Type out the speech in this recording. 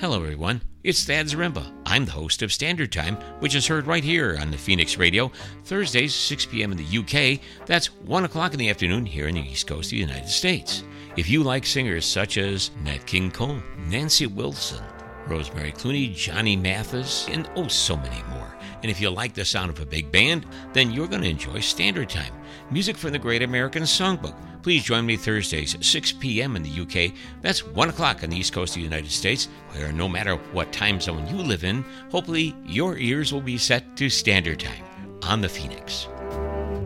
Hello, everyone. It's Thad Zaremba. I'm the host of Standard Time, which is heard right here on the Phoenix Radio, Thursdays, 6 p.m. in the UK. That's 1 o'clock in the afternoon here in the East Coast of the United States. If you like singers such as Nat King Cole, Nancy Wilson, Rosemary Clooney, Johnny Mathis, and oh, so many more. And if you like the sound of a big band, then you're going to enjoy Standard Time, music from the Great American Songbook. Please join me Thursdays, 6 p.m. in the UK. That's 1 o'clock on the East Coast of the United States, where no matter what time zone you live in, hopefully your ears will be set to Standard Time on the Phoenix.